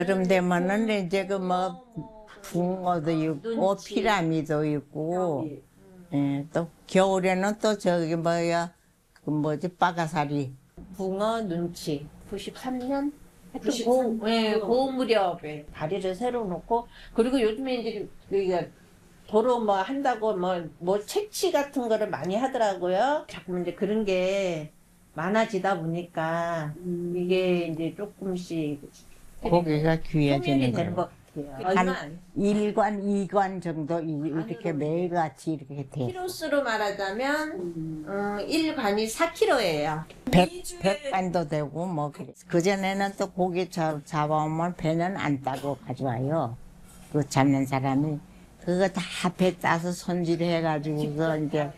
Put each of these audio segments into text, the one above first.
여름 되면은 이제 그 뭐 붕어도 있고 피라미도 있고, 예, 또 겨울에는 또 저기 뭐야 그 뭐지 빠가사리. 붕어 눈치 93년 하여튼 그 무렵에 다리를 새로 놓고 그리고 요즘에 이제 여기가 도로 뭐 한다고 뭐 채취 같은 거를 많이 하더라고요. 자꾸 이제 그런 게 많아지다 보니까 이게 이제 조금씩 고기가 소멸이 귀해지는 되는 거예요. 것 같아요. 한 1관, 2관 정도 이렇게 매일같이 이렇게 돼. 키로수로 말하자면 1관이 4kg예요. 100관도 되고 뭐 그래. 그전에는 또 고기 잡아오면 배는 안 따고 가져와요. 그 잡는 사람이 그거 다 배 따서 손질해가지고서 이제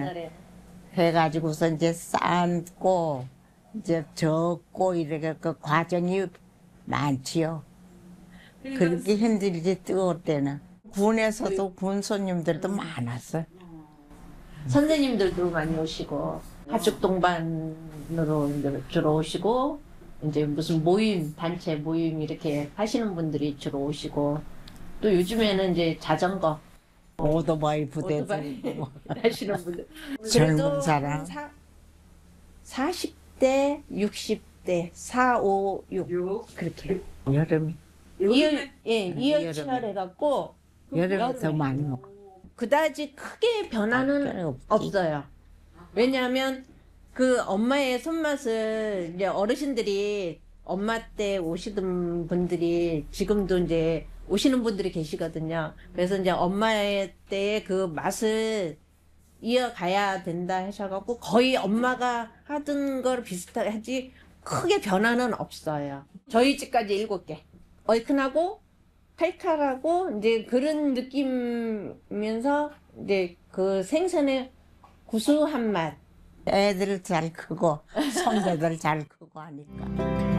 해가지고서 이제 삶고 이제 젓고 이렇게 그 과정이 많지요. 그렇게 힘들지 뜨거울 때는. 군에서도 군 손님들도 많았어요. 선생님들도 많이 오시고 가족 동반으로 이제 주로 오시고 이제 무슨 모임 단체 모임 이렇게 하시는 분들이 주로 오시고 또 요즘에는 이제 자전거 오토바이 부대 오토바이 들고 하시는 분들 젊은 그래도 사람. 40대 60대 4, 5, 6 그렇게 여름이 이열치열 해갖고 여름이 더 많이 먹고. 그다지 크게 변화는 없지. 없어요. 왜냐하면 그 엄마의 손맛을 이제 어르신들이 엄마 때 오시던 분들이 지금도 이제 오시는 분들이 계시거든요. 그래서 이제 엄마의 때의 그 맛을 이어가야 된다 하셔갖고 거의 엄마가 하던 걸 비슷하게 하지 크게 변화는 없어요. 저희 집까지 7개. 얼큰하고 칼칼하고 이제 그런 느낌이면서 이제 그 생선의 구수한 맛. 애들 잘 크고 손자들 잘 크고 하니까.